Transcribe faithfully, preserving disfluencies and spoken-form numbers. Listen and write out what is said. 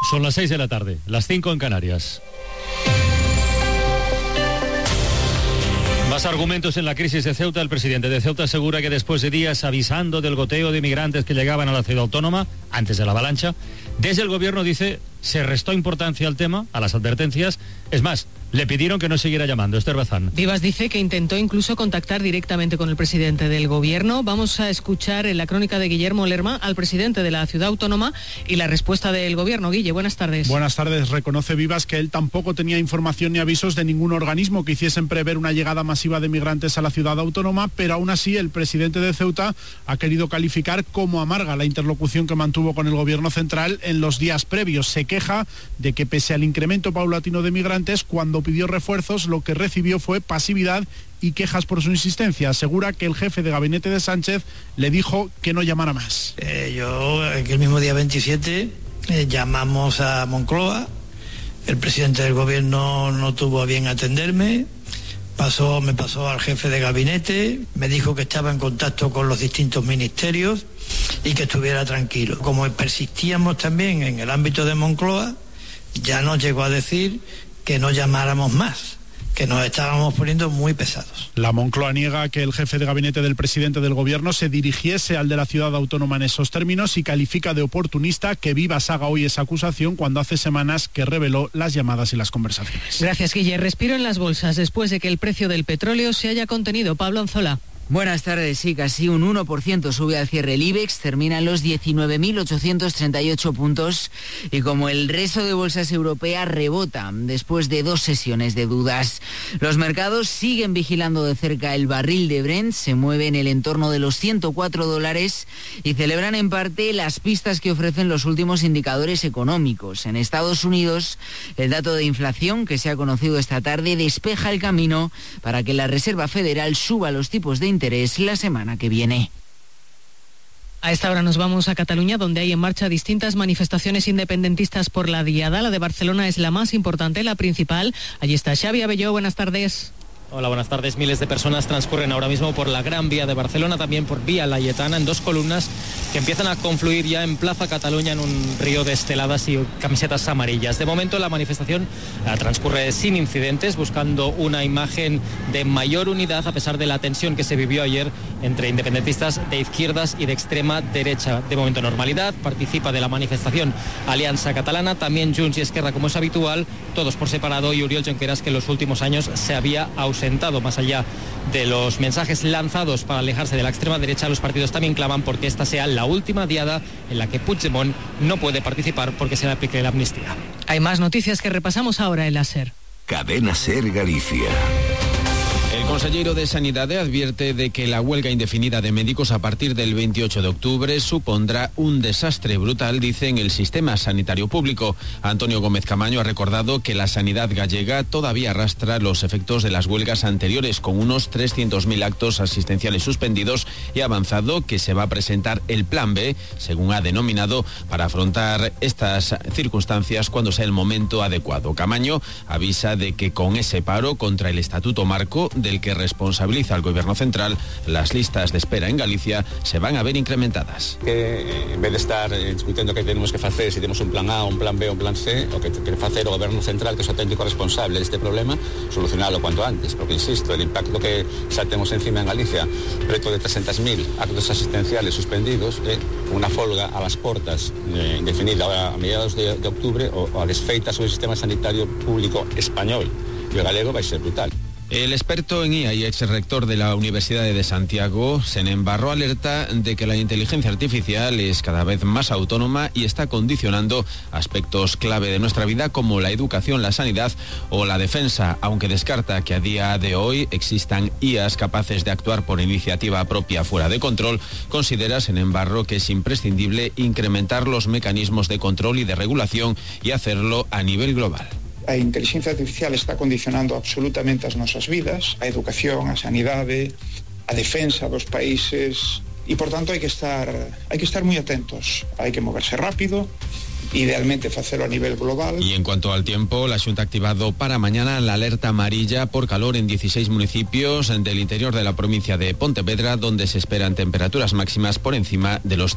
Son las seis de la tarde, las cinco en Canarias. Más argumentos en la crisis de Ceuta. El presidente de Ceuta asegura que después de días avisando del goteo de migrantes que llegaban a la ciudad autónoma, antes de la avalancha, desde el gobierno, dice, se restó importancia al tema, a las advertencias. Es más, le pidieron que no siguiera llamando. Esther Bazán. Vivas dice que intentó incluso contactar directamente con el presidente del gobierno. Vamos a escuchar en la crónica de Guillermo Lerma al presidente de la ciudad autónoma y la respuesta del gobierno. Guille, buenas tardes. Buenas tardes. Reconoce Vivas que él tampoco tenía información ni avisos de ningún organismo que hiciesen prever una llegada masiva de migrantes a la ciudad autónoma, pero aún así el presidente de Ceuta ha querido calificar como amarga la interlocución que mantuvo con el gobierno central en los días previos. Se queja de que pese al incremento paulatino de migrantes, cuando pidió refuerzos, lo que recibió fue pasividad y quejas por su insistencia. Asegura que el jefe de gabinete de Sánchez le dijo que no llamara más. Eh, yo, el mismo día veintisiete, eh, llamamos a Moncloa, el presidente del gobierno no tuvo a bien atenderme, pasó, me pasó al jefe de gabinete, me dijo que estaba en contacto con los distintos ministerios y que estuviera tranquilo. Como persistíamos también en el ámbito de Moncloa, ya nos llegó a decir que no llamáramos más, que nos estábamos poniendo muy pesados. La Moncloa niega que el jefe de gabinete del presidente del gobierno se dirigiese al de la ciudad autónoma en esos términos y califica de oportunista que Vivas haga hoy esa acusación cuando hace semanas que reveló las llamadas y las conversaciones. Gracias, Guille. Respiro en las bolsas después de que el precio del petróleo se haya contenido. Pablo Anzola. Buenas tardes, sí, casi un uno por ciento sube al cierre el IBEX, termina en los diecinueve mil ochocientos treinta y ocho puntos y como el resto de bolsas europeas rebota después de dos sesiones de dudas. Los mercados siguen vigilando de cerca el barril de Brent, se mueve en el entorno de los ciento cuatro dólares y celebran en parte las pistas que ofrecen los últimos indicadores económicos. En Estados Unidos, el dato de inflación que se ha conocido esta tarde despeja el camino para que la Reserva Federal suba los tipos de interés la semana que viene. A esta hora nos vamos a Cataluña, donde hay en marcha distintas manifestaciones independentistas por la Diada. La de Barcelona es la más importante, la principal. Allí está Xavi Abelló, buenas tardes. Hola, buenas tardes. Miles de personas transcurren ahora mismo por la Gran Vía de Barcelona, también por Vía Laietana, en dos columnas que empiezan a confluir ya en Plaza Cataluña en un río de esteladas y camisetas amarillas. De momento la manifestación transcurre sin incidentes, buscando una imagen de mayor unidad a pesar de la tensión que se vivió ayer entre independentistas de izquierdas y de extrema derecha. De momento normalidad, participa de la manifestación Alianza Catalana, también Junts y Esquerra como es habitual, todos por separado, y Oriol Junqueras, que en los últimos años se había ausentado. Sentado más allá de los mensajes lanzados para alejarse de la extrema derecha, los partidos también claman porque esta sea la última diada en la que Puigdemont no puede participar porque se le aplique la amnistía. Hay más noticias que repasamos ahora en la SER. Cadena SER Galicia. El consejero de Sanidad advierte de que la huelga indefinida de médicos a partir del veintiocho de octubre supondrá un desastre brutal, dice, en el sistema sanitario público. Antonio Gómez Camaño ha recordado que la sanidad gallega todavía arrastra los efectos de las huelgas anteriores, con unos trescientos mil actos asistenciales suspendidos, y ha avanzado que se va a presentar el Plan B, según ha denominado, para afrontar estas circunstancias cuando sea el momento adecuado. Camaño avisa de que con ese paro contra el Estatuto Marco, del que responsabiliza al Gobierno central, las listas de espera en Galicia se van a ver incrementadas. Que en vez de estar discutiendo qué tenemos que hacer, si tenemos un plan A, un plan B o un plan C, o que quiere hacer el Gobierno central, que es auténtico responsable de este problema, solucionarlo cuanto antes, porque insisto, el impacto que saltemos encima en Galicia, preto de trescientos mil actos asistenciales suspendidos, eh, una folga a las portas eh, indefinida a mediados de, de octubre o, o a desfeita sobre el sistema sanitario público español y el galego va a ser brutal. El experto en I A y ex rector de la Universidad de Santiago, Senén Barro, alerta de que la inteligencia artificial es cada vez más autónoma y está condicionando aspectos clave de nuestra vida como la educación, la sanidad o la defensa, aunque descarta que a día de hoy existan I As capaces de actuar por iniciativa propia fuera de control. Considera Senén Barro que es imprescindible incrementar los mecanismos de control y de regulación y hacerlo a nivel global. A inteligencia artificial está condicionando absolutamente as nosas vidas, a educación, a sanidade, a defensa dos países e, por tanto, hai que estar, hai que estar moi atentos, hai que moverse rápido, idealmente hacerlo a nivel global. Y en cuanto al tiempo, la Xunta ha activado para mañana la alerta amarilla por calor en dieciséis municipios del interior de la provincia de Pontevedra, donde se esperan temperaturas máximas por encima de los